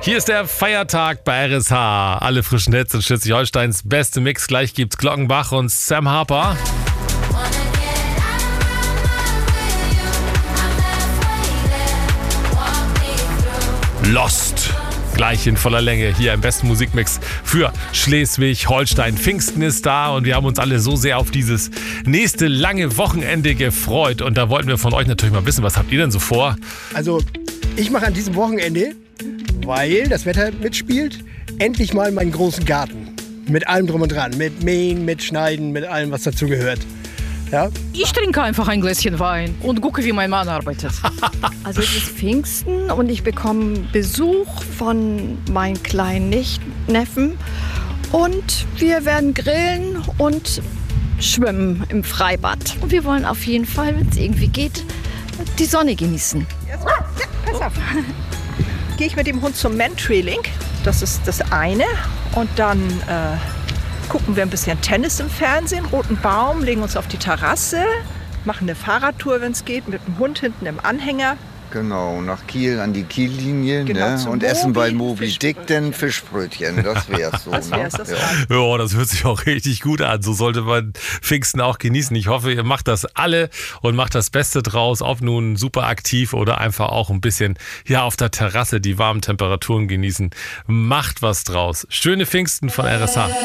Hier ist der Feiertag bei RSH. Alle frischen Hits in Schleswig-Holsteins beste Mix. Gleich gibt's Glockenbach und Sam Harper. Lost. Gleich in voller Länge hier im besten Musikmix für Schleswig-Holstein. Pfingsten ist da und wir haben uns alle so sehr auf dieses nächste lange Wochenende gefreut. Und da wollten wir von euch natürlich mal wissen, was habt ihr denn so vor? Also, ich mache an diesem Wochenende, weil das Wetter mitspielt, endlich mal meinen großen Garten. Mit allem drum und dran. Mit Mähen, mit Schneiden, mit allem, was dazu gehört. Ja? Ich trinke einfach ein Gläschen Wein und gucke, wie mein Mann arbeitet. Also es ist Pfingsten und ich bekomme Besuch von meinen kleinen Neffen. Und wir werden grillen und schwimmen im Freibad. Und wir wollen auf jeden Fall, wenn es irgendwie geht, die Sonne genießen. Pass auf. Gehe ich mit dem Hund zum Mantrailing. Das ist das eine. Und dann gucken wir ein bisschen Tennis im Fernsehen, roten Baum, legen uns auf die Terrasse, machen eine Fahrradtour, wenn es geht, mit dem Hund hinten im Anhänger. Genau, nach Kiel an die Kiellinie, Genau, ne? zum Und essen bei Moby, Moby Dick denn Fischbrötchen. Das wär's so. Das wär's, das ne? war's. Ja, das hört sich auch richtig gut an. So sollte man Pfingsten auch genießen. Ich hoffe, ihr macht das alle und macht das Beste draus, ob nun super aktiv oder einfach auch ein bisschen hier auf der Terrasse die warmen Temperaturen genießen. Macht was draus. Schöne Pfingsten von RSH.